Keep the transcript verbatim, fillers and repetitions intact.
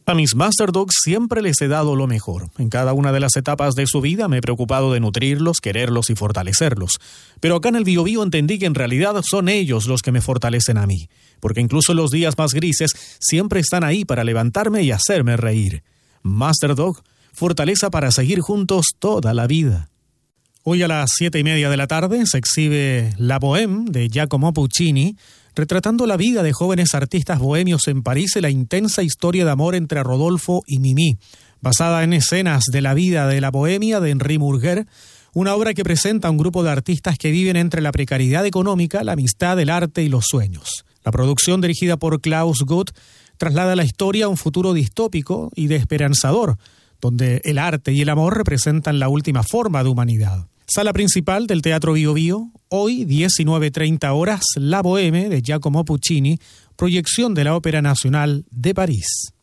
A mis Master Dogs siempre les he dado lo mejor. En cada una de las etapas de su vida me he preocupado de nutrirlos, quererlos y fortalecerlos. Pero acá en el Biobío entendí que en realidad son ellos los que me fortalecen a mí. Porque incluso en los días más grises siempre están ahí para levantarme y hacerme reír. Master Dog, fortaleza para seguir juntos toda la vida. Hoy a las siete y media de la tarde se exhibe La Bohème de Giacomo Puccini, retratando la vida de jóvenes artistas bohemios en París y la intensa historia de amor entre Rodolfo y Mimi, basada en escenas de la vida de la bohemia de Henri Murger, una obra que presenta a un grupo de artistas que viven entre la precariedad económica, la amistad, el arte y los sueños. La producción, dirigida por Klaus Guth, traslada la historia a un futuro distópico y desesperanzador, donde el arte y el amor representan la última forma de humanidad. Sala principal del Teatro Biobío, hoy diecinueve treinta horas, La Bohème de Giacomo Puccini, proyección de la Ópera Nacional de París.